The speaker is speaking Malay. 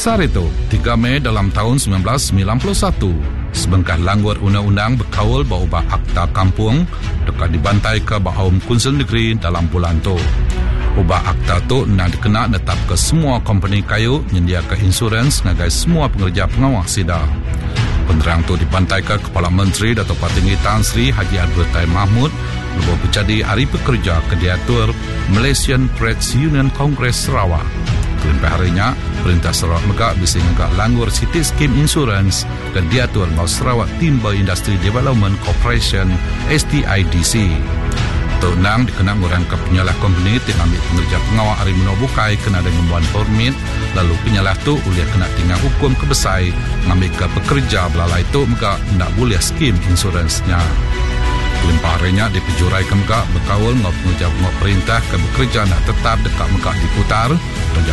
Sar itu, 3 Mei dalam tahun 1991, sebengkah langgur undang-undang berkawal berubah Akta Kampung dekat dibantai ke Bahaum Kunsel Negeri dalam bulan tu. Ubah akta tu nak dikena netap ke semua company kayu nyedia ke insurans ngagai semua pengerja pengawal sida. Penerang tu dibantai ke Kepala Menteri Datuk Patinggi Tan Sri Haji Abdul Taib Mahmud lepas berjadi Hari Pekerja ke diatur Malaysian Trades Union Congress Sarawak. Kelempah harinya, Perintah Sarawak Megak bisa ngagak langgur City Scheme Insurance ke diatur Bau Sarawak Timber Industry Development Corporation STIDC. Undang dikenal orang ke penyalah company yang ambil pengerja pengawal hari menabukai kena dengan buan permit, lalu penyalah tu boleh kena tinggal hukum kebesai ngambil ke pekerja belalai tu mereka tidak boleh skim insuransnya. Limpah harinya dipejurai ke mereka berkawal dengan pengerja perintah ke bekerja nak tetap dekat mereka diputar,